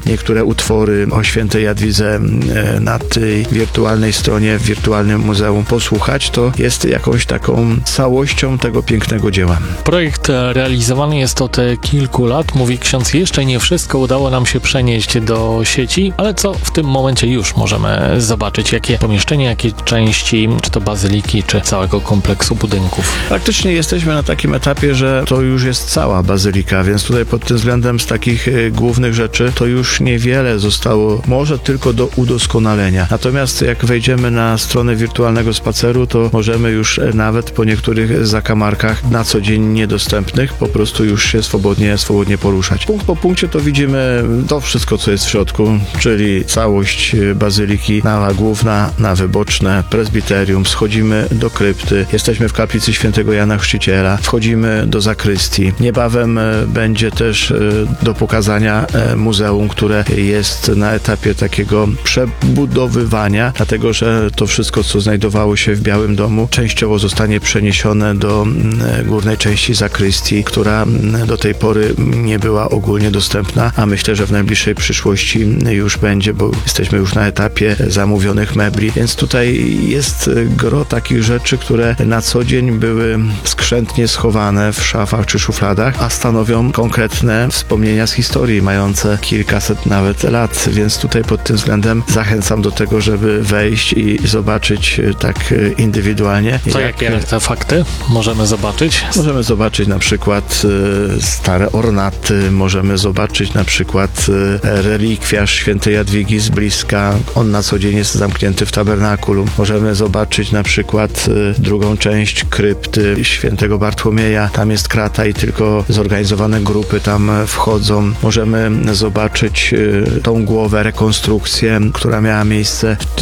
niektóre utwory o świętej Jadwidze na tej wirtualnej stronie, w wirtualnym muzeum posłuchać, to jest jakąś taką całością tego pięknego dzieła. Projekt realizowany jest od kilku lat. Mówi ksiądz, jeszcze nie wszystko udało nam się przenieść do sieci, ale co w tym momencie już możemy zobaczyć? Jakie pomieszczenia, jakie części, czy to bazyliki, czy całego kompleksu budynków? Faktycznie jesteśmy na takim etapie, że to już jest cała bazylika, więc tutaj pod tym względem z takich głównych rzeczy to już niewiele zostało, może tylko do udoskonalenia. Natomiast jak wejdziemy na stronę wirtualnego spaceru, to możemy już nawet po niektórych zakamarkach na co dzień niedostępnych po prostu już się swobodnie poruszać. Punkt po punkcie to widzimy to wszystko, co jest w środku, czyli całość bazyliki, nawa główna, nawy boczne, prezbiterium, schodzimy do krypty, jesteśmy w kaplicy świętego Jana Chrzciciela, wchodzimy do zakrystii. Niebawem będzie też do pokazania muzeum, które jest na etapie takiego przebudowywania, dlatego że to wszystko, co znajdowało się w Białym Domu, częściowo zostanie przeniesione do górnej części zakrystii, która do tej pory nie była ogólnie dostępna, a myślę, że w najbliższej przyszłości już będzie, bo jesteśmy już na etapie zamówionych mebli, więc tutaj jest gro takich rzeczy, które na co dzień były skrzętnie schowane w szafach czy szufladach, a stanowią konkretne wspomnienia z historii, mające kilkaset nawet lat, więc tutaj pod tym względem zachęcam do tego, żeby wejść i zobaczyć tak indywidualnie. Co jakie artefakty możemy zobaczyć? Możemy zobaczyć na przykład stare ornaty, możemy zobaczyć na przykład relikwiarz świętej Jadwigi z bliska. On na co dzień jest zamknięty w tabernakulum. Możemy zobaczyć na przykład drugą część krypty świętego Bartłomieja. Tam jest krata i tylko zorganizowane grupy tam wchodzą. Możemy zobaczyć tą głowę, rekonstrukcję, która miała miejsce w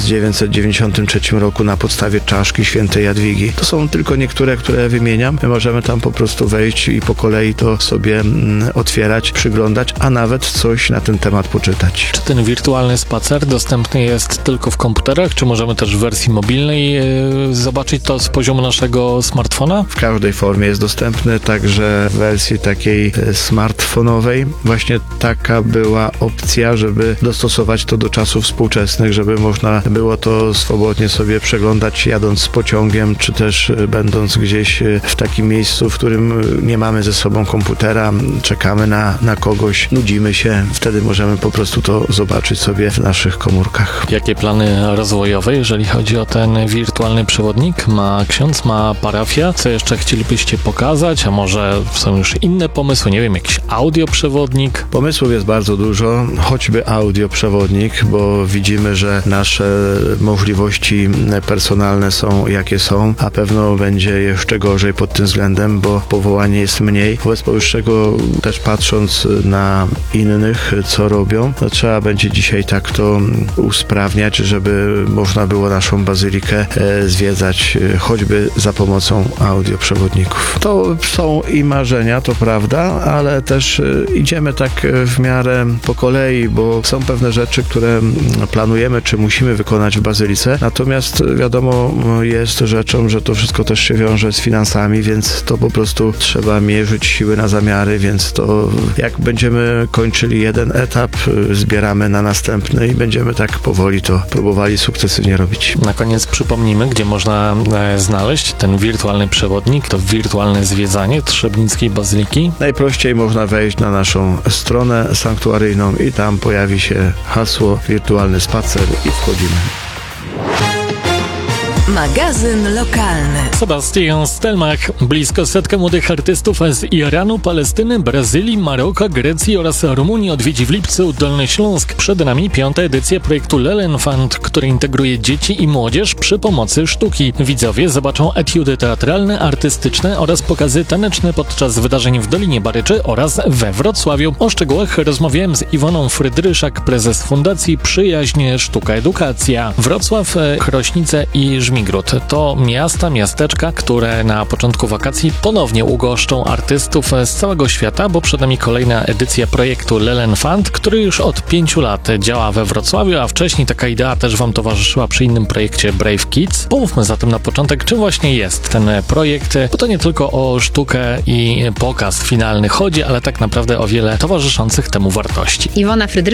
1993 roku na podstawie czaszki świętej Jadwigi. To są tylko niektóre, które wymieniam. My możemy tam po prostu wejść i po kolei to sobie otwierać, przyglądać, a nawet coś na ten temat poczytać. Czy ten wirtualny spacer dostępny jest tylko w komputerach, czy możemy też w wersji mobilnej zobaczyć to z poziomu naszego smartfona? W każdej formie jest dostępny, także w wersji takiej smartfonowej. Właśnie taka była opcja, żeby dostosować to do czasów współczesnych, żeby można było to swobodnie sobie przeglądać jadąc pociągiem, czy też będąc gdzieś w takim miejscu, w którym nie mamy ze sobą komputera, czekamy na kogoś, nudzimy się, wtedy możemy po prostu to zobaczyć sobie w naszych komórkach. Jakie plany rozwojowe, jeżeli chodzi o ten wirtualny przewodnik? Ma ksiądz, ma parafia? Co jeszcze chcielibyście pokazać? A może są już inne pomysły? Nie wiem, jakiś audioprzewodnik? Pomysłów jest bardzo dużo, choćby audioprzewodnik, bo widzimy, że nasze możliwości personalne są jakie są, a pewno będzie jeszcze gorzej pod tym względem, bo powołanie jest mniej. Wobec powyższego też patrząc na innych, co robią, to trzeba będzie dzisiaj tak to usprawniać, żeby można było naszą bazylikę zwiedzać choćby za pomocą audioprzewodników. To są i marzenia, to prawda, ale też idziemy tak w miarę po kolei, bo są pewne rzeczy, które planujemy, czy musimy wykonać w bazylice, natomiast wiadomo jest rzeczą, że to wszystko też się wiąże z finansami, więc to po prostu trzeba mierzyć siły na zamiary, więc to jak będziemy kończyli jeden etap, zbieramy na następny i będziemy tak powoli to próbowali sukcesywnie robić. Na koniec przypomnijmy, gdzie można znaleźć ten wirtualny przewodnik, to wirtualne zwiedzanie Trzebnickiej Bazyliki. Najprościej można wejść na naszą stronę sanktuaryjną i tam pojawi się hasło wirtualny spacer i wchodzimy. Magazyn lokalny. Sebastian Stelmach. Blisko 100 młodych artystów z Iranu, Palestyny, Brazylii, Maroka, Grecji oraz Rumunii odwiedzi w lipcu Dolny Śląsk. Przed nami 5. edycja projektu Lelen Fund, który integruje dzieci i młodzież przy pomocy sztuki. Widzowie zobaczą etiudy teatralne, artystyczne oraz pokazy taneczne podczas wydarzeń w Dolinie Baryczy oraz we Wrocławiu. O szczegółach rozmawiałem z Iwoną Frydryszak, prezes Fundacji Przyjaźń Sztuka Edukacja. Wrocław, Chrośnice i Żmigród to miasteczka, które na początku wakacji ponownie ugoszczą artystów z całego świata, bo przed nami kolejna edycja projektu Lelen Fund, który już od 5 lat działa we Wrocławiu, a wcześniej taka idea też Wam towarzyszyła przy innym projekcie Brave Kids. Pomówmy zatem na początek, czym właśnie jest ten projekt, bo to nie tylko o sztukę i pokaz finalny chodzi, ale tak naprawdę o wiele towarzyszących temu wartości. Iwona Frydryszak,